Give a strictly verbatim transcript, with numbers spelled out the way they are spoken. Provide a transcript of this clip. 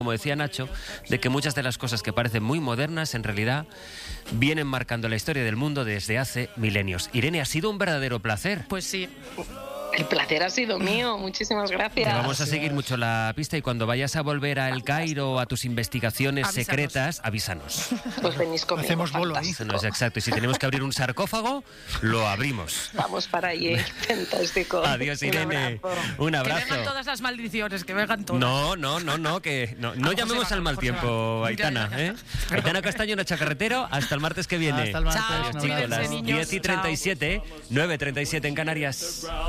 como decía Nacho, de que muchas de las cosas que parecen muy modernas, en realidad, vienen marcando la historia del mundo desde hace milenios. Irene, ha sido un verdadero placer. Pues sí. El placer ha sido mío, muchísimas gracias. Te vamos a seguir mucho la pista y cuando vayas a volver a El Cairo, a tus investigaciones Avísanos. secretas, avísanos. Pues venís conmigo. Hacemos bolo ahí. Eso no es exacto. Y si tenemos que abrir un sarcófago, lo abrimos. Vamos para allí, fantástico. Adiós, Irene. Un abrazo. Que vengan todas las maldiciones, que vengan todas. No, no, no, no, que no, no José llamemos va, al mal José tiempo, va. Aitana. Ya, ya, ya. ¿eh? Aitana Castaño, Nacho Carretero, hasta el martes que viene. Hasta el martes. Chao, un abrazo. Chicos, cuídense, las niños. diez y treinta y siete, nueve y treinta y siete en Canarias.